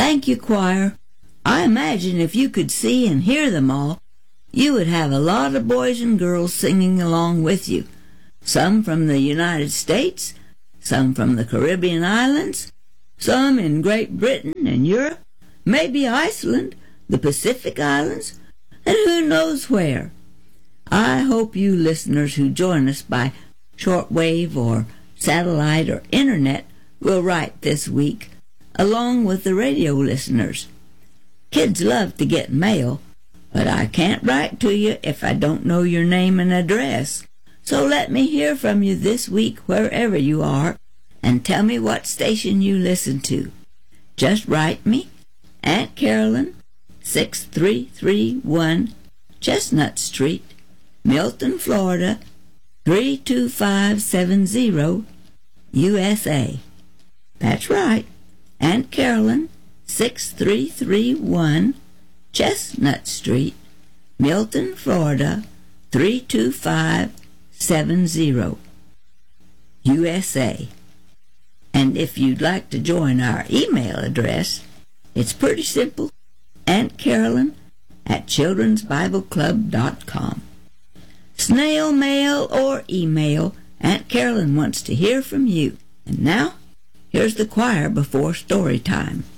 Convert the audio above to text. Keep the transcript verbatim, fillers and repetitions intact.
Thank you, choir. I imagine if you could see and hear them all, you would have a lot of boys and girls singing along with you. Some from the United States, some from the Caribbean islands, some in Great Britain and Europe, maybe Iceland, the Pacific Islands, and who knows where. I hope you listeners who join us by shortwave or satellite or internet will write this week, along with the radio listeners. Kids love to get mail, but I can't write to you if I don't know your name and address. So let me hear from you this week wherever you are, and tell me what station you listen to. Just write me, Aunt Carolyn, six three three one Chestnut Street, Milton, Florida, three two five seven zero, U S A. That's right, Aunt Carolyn, six three three one Chestnut Street, Milton, Florida, three two five seven zero, U S A. And if you'd like to join our email address, it's pretty simple, Aunt Carolyn at children's bible club dot com. Snail mail or email, Aunt Carolyn wants to hear from you. And now, here's the choir before story time.